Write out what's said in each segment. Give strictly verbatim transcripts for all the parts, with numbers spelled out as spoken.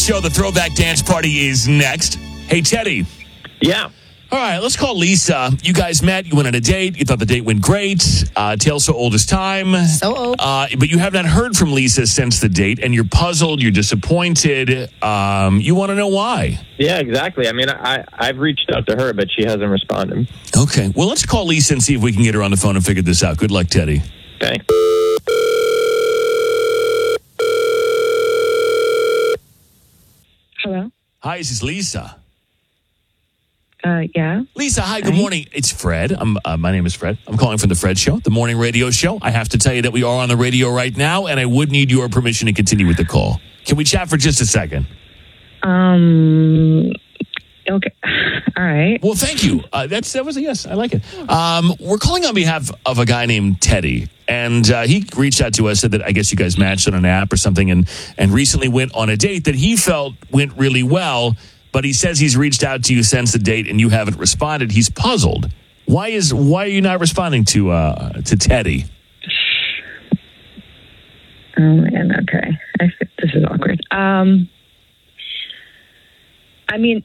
Show the Throwback Dance Party is next. Hey, Teddy. Yeah. All right, let's call Lisa. You guys met. You went on a date. You thought the date went great. Uh, tale so old as time. So old. Uh, but you have not heard from Lisa since the date, and you're puzzled. You're disappointed. Um, you want to know why. Yeah, exactly. I mean, I, I've reached out to her, but she hasn't responded. Okay. Well, let's call Lisa and see if we can get her on the phone and figure this out. Good luck, Teddy. Thanks. Hello? Hi, this is Lisa. Uh, yeah. Lisa, hi, good morning. It's Fred. I'm, uh, my name is Fred. I'm calling from the Fred Show, the morning radio show. I have to tell you that we are on the radio right now, and I would need your permission to continue with the call. Can we chat for just a second? Um, okay. All right. Well, thank you. Uh, that's That was a yes. I like it. Um, we're calling on behalf of a guy named Teddy, and uh, he reached out to us, said that I guess you guys matched on an app or something, and, and recently went on a date that he felt went really well. But he says he's reached out to you since the date and you haven't responded. He's puzzled. Why is why are you not responding to uh, to Teddy? Oh man, okay. I think this is awkward. Um, I mean,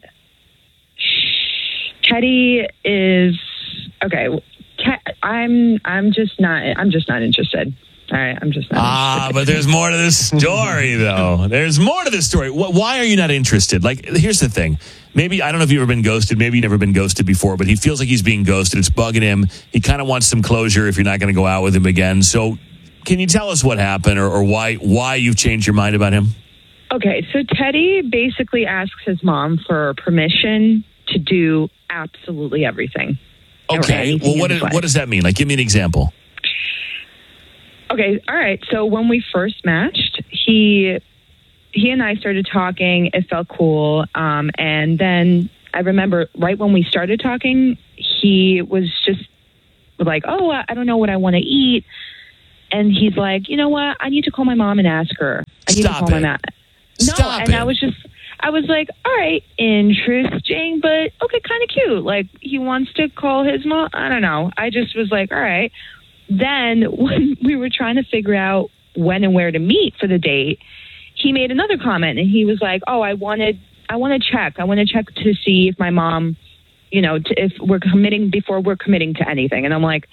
Teddy is okay. Te- I'm I'm just not I'm just not interested. All right, I'm just not Ah, interested. but there's more to this story, though. There's more to this story. Wh- Why are you not interested? Like, here's the thing. Maybe, I don't know if you've ever been ghosted. Maybe you've never been ghosted before, but he feels like he's being ghosted. It's bugging him. He kind of wants some closure if you're not going to go out with him again. So can you tell us what happened or, or why why you've changed your mind about him? Okay, so Teddy basically asks his mom for permission to do absolutely everything. or Okay. anything Well, what, in is, his what life. does that mean? Like, give me an example. Okay, all right. So when we first matched, he he and I started talking. It felt cool. Um, and then I remember right when we started talking, he was just like, oh, I don't know what I want to eat. And he's like, you know what? I need to call my mom and ask her. I need Stop to call my it. mom. No, Stop and it. I was just, I was like, all right, interesting, but okay, kind of cute. Like, he wants to call his mom. I don't know. I just was like, all right. Then when we were trying to figure out when and where to meet for the date, he made another comment and he was like, oh, I wanted, I want to check. I want to check to see if my mom, you know, to, if we're committing before we're committing to anything. And I'm like,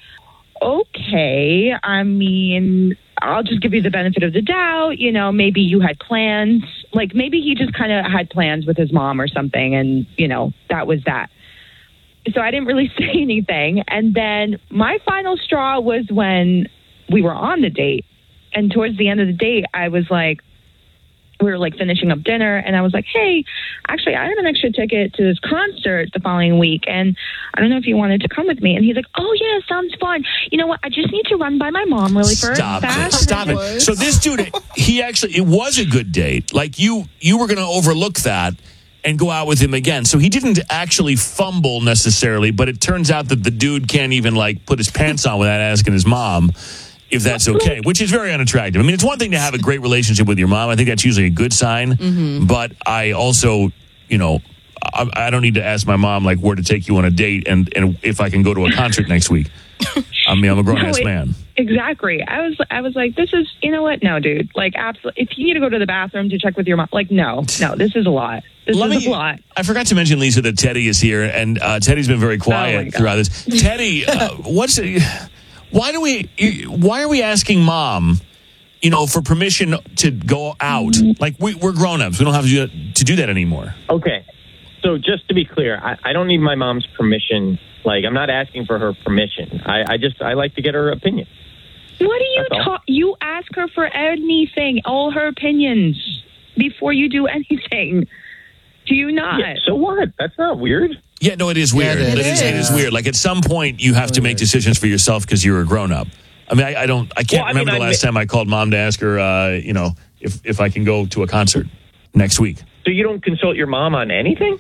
okay, I mean, I'll just give you the benefit of the doubt. You know, maybe you had plans. Like maybe he just kind of had plans with his mom or something. And, you know, that was that. So I didn't really say anything. And then my final straw was when we were on the date. And towards the end of the date, I was like, we were like finishing up dinner. And I was like, hey, actually, I have an extra ticket to this concert the following week. And I don't know if you wanted to come with me. And he's like, oh, yeah, sounds fun. You know what? I just need to run by my mom really first. Stop it. fast. Stop it. So this dude, he actually, it was a good date. Like you, you were going to overlook that and go out with him again. So he didn't actually fumble necessarily, but it turns out that the dude can't even like put his pants on without asking his mom if that's okay, which is very unattractive. I mean, it's one thing to have a great relationship with your mom. I think that's usually a good sign. Mm-hmm. But I also, you know, I, I don't need to ask my mom like where to take you on a date and, and if I can go to a concert next week. I mean, I'm a grown-ass No, man. Exactly. I was I was like, this is, you know what? No, dude. Like, absolutely. If you need to go to the bathroom to check with your mom, like, no, no, this is a lot. This Let is me, a lot. I forgot to mention, Lisa, that Teddy is here, and uh, Teddy's been very Oh, my quiet God. throughout this. Teddy, uh, what's why do we? Why are we asking mom, you know, for permission to go out? Like we, we're grown-ups, we don't have to do, that, to do that anymore. Okay. So just to be clear, I, I don't need my mom's permission. Like, I'm not asking for her permission. I, I just, I like to get her opinion. What do you That's all. talk? You ask her for anything, all her opinions, before you do anything. Do you not? Yeah, so what? That's not weird. Yeah, no, it is weird. it it, is, is. it is weird. Like at some point, you have to make decisions for yourself because you're a grown-up. I mean, I, I don't, I can't Well, I mean, remember the I last mi- time I called mom to ask her, uh, you know, if if I can go to a concert next week. So you don't consult your mom on anything?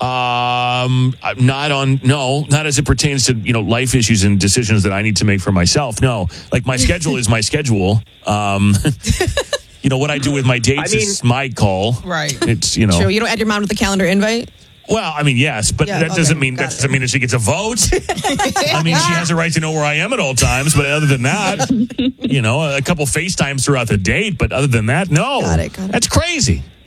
Um, not on, no, not as it pertains to, you know, life issues and decisions that I need to make for myself. No, like my schedule is my schedule. Um, you know, what I do with my dates I mean- is my call. Right. It's, you know, True. You don't add your mom to the calendar invite? well, I mean, yes, but Yeah, that doesn't okay, mean, got that doesn't mean that she gets a vote. I mean, she has a right to know where I am at all times, but other than that, you know, a couple FaceTimes throughout the date, but other than that, no. Got it, got it. That's crazy.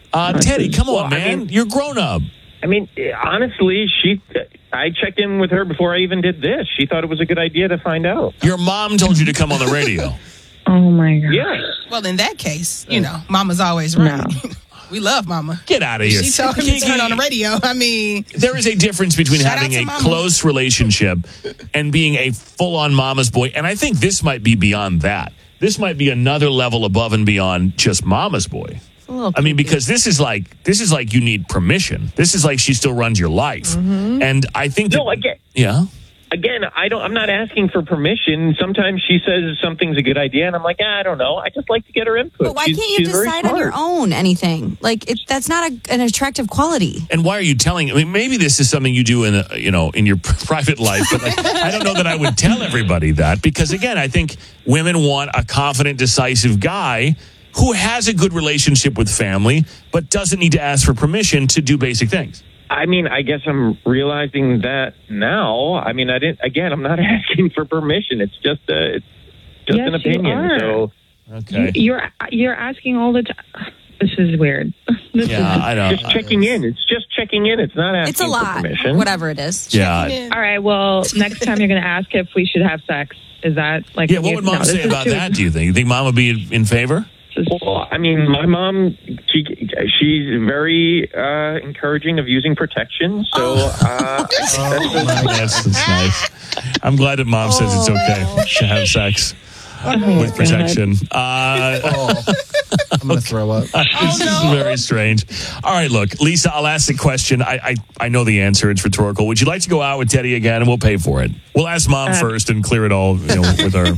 Uh, Teddy, come Well, on, I man. mean- You're grown up. I mean, honestly, she. I checked in with her before I even did this. She thought it was a good idea to find out. Your mom told you to come on the radio. Oh my god. Yeah. Well, in that case, you know, Mama's always right. We love Mama. Get out of here. She told me to turn on the radio. I mean, There is a difference between Shout having out a to Mama. close relationship and being a full-on mama's boy. And I think this might be beyond that. This might be another level above and beyond just mama's boy. I mean, because this is like this is like you need permission. This is like she still runs your life. And I think that, No, again, yeah. again, I don't. I'm not asking for permission. Sometimes she says something's a good idea, and I'm like, ah, I don't know. I just like to get her input. But why She's- can't you she's very decide on your smart. own anything? Like, it, that's not a, an attractive quality. And why are you telling? I mean, maybe this is something you do in a, you know in your private life, but like, I don't know that I would tell everybody that because again, I think women want a confident, decisive guy who has a good relationship with family, but doesn't need to ask for permission to do basic things. I mean, I guess I'm realizing that now. I mean, I didn't. Again, I'm not asking for permission. It's just a, it's just Yes, an you opinion. are. So Okay. You're you're asking all the time. This is weird. This Yeah, is, I know. just checking in. It's just checking in. It's not asking It's a for lot. permission. Whatever it is. Yeah. all right. Well, next time you're going to ask if we should have sex. Is that like? Yeah. What would mom no, this say is about too- that? Do you think? You think mom would be in, in favor? this is- Well, I mean, my mom, she, she's very uh, encouraging of using protection. So uh, I think that's a- That's, that's nice. I'm glad that mom says it's okay to have sex Oh, with protection. Uh, Oh, I'm going to throw up. this is very strange. All right, look, Lisa, I'll ask the question. I, I I know the answer. It's rhetorical. Would you like to go out with Teddy again, and we'll pay for it? We'll ask mom first and clear it all you know, with her.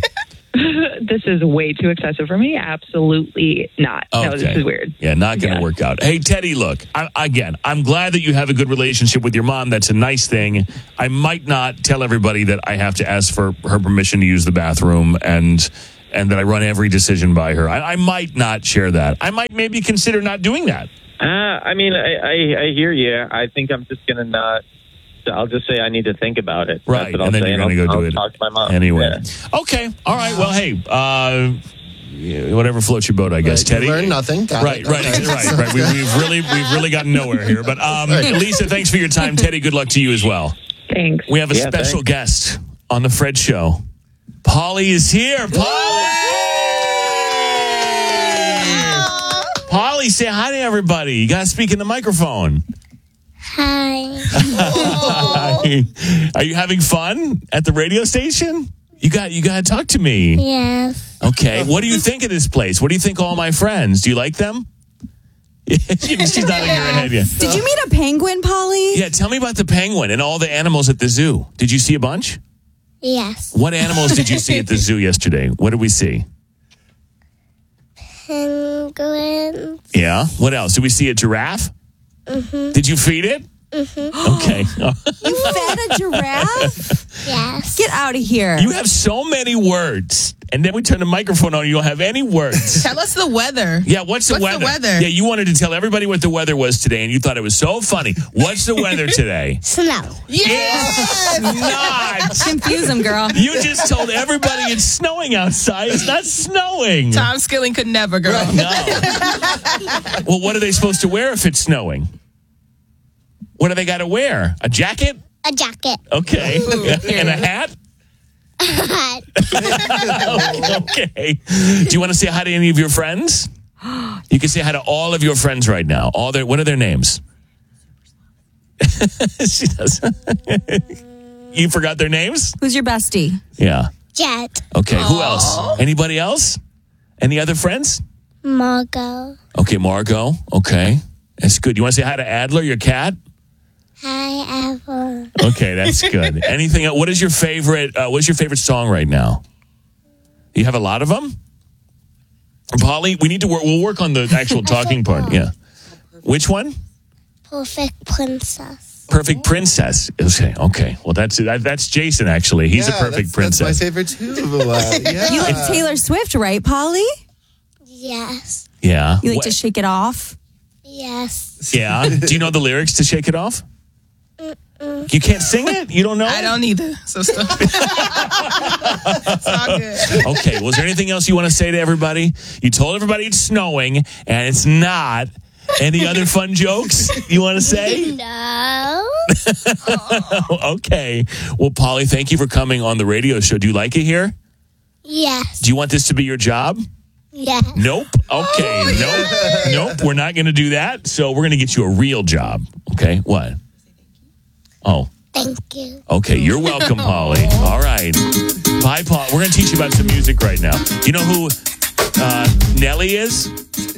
This is way too excessive for me. Absolutely not. No, this Okay. is weird. Yeah, not going to Yeah. work out. Hey, Teddy, look, I, again, I'm glad that you have a good relationship with your mom. That's a nice thing. I might not tell everybody that I have to ask for her permission to use the bathroom and and that I run every decision by her. I, I might not share that. I might maybe consider not doing that. Uh, I mean, I, I, I hear you. I think I'm just going to not. I'll just say I need to think about it. Right, That's what I'll and then say, you're going to I'll- go do I'll it Talk to my mom. anyway. Yeah. Okay, all right. Well, hey, uh, yeah, whatever floats your boat, I guess. Right, Teddy, you learned nothing. Got right, it. right, Okay. right, right. We, we've really, we've really gotten nowhere here. But um, Lisa, thanks for your time. Teddy, good luck to you as well. Thanks. We have a Yeah, special guest on the Fred Show. Polly is here. Polly! Polly, say hi to everybody. You got to speak in the microphone. Hi. Hi. Are you having fun at the radio station? You got you got to talk to me. Yes. Okay. What do you think of this place? What do you think of all my friends? Do you like them? She's nodding her head. Yeah. Did you meet a penguin, Polly? Yeah. Tell me about the penguin and all the animals at the zoo. Did you see a bunch? Yes. What animals did you see at the zoo yesterday? What did we see? Penguins. Yeah. What else? Did we see a giraffe? Mm-hmm. Did you feed it? Mm-hmm. Okay. You fed a giraffe? Yes. Get out of here. You have so many words, and then we turn the microphone on. You don't have any words. tell us the weather. Yeah, what's the What's weather? the weather? Yeah, you wanted to tell everybody what the weather was today, and you thought it was so funny. What's the weather today? Snow. Yes. Not. Confuse him, girl. You just told everybody it's snowing outside. It's not snowing. Tom Skilling could never, girl. No. Well, what are they supposed to wear if it's snowing? What do they got to wear? A jacket? A jacket. Okay. And a hat? Okay. Do you want to say hi to any of your friends? You can say hi to all of your friends right now. All their what are their names? She does. You forgot their names? Who's your bestie? Yeah. Jet. Okay. Who else? Anybody else? Any other friends? Margot. Okay, Margot. Okay. That's good. You want to say hi to Adler, your cat? Hi, Apple. Okay, that's good. Anything else? What is your favorite uh, what is your favorite song right now? You have a lot of them? Polly, we need to work we'll work on the actual talking part. Yeah. Which one? Perfect princess. Perfect Princess. Okay, okay. Well, that's that, that's Jason actually. He's Yeah, a perfect that's, princess. That's my favorite too. Uh, yeah. You like Taylor Swift, right, Polly? Yes. Yeah. You like What- to shake it off? Yes. Yeah. Do you know the lyrics to Shake It Off? You can't sing it? You don't know? I it? don't either. So stop. It's all good. Okay. Was there anything else you want to say to everybody? You told everybody it's snowing, and it's not. Any other fun jokes you want to say? No. Okay. Well, Polly, thank you for coming on the radio show. Do you like it here? Yes. Do you want this to be your job? Yes. Nope. Okay. Nope. Nope. We're not going to do that. So we're going to get you a real job. Okay. What? Oh. Thank you. Okay. You're welcome, Polly. All right. Bye, Paul. We're going to teach you about some music right now. You know who uh, Nelly is?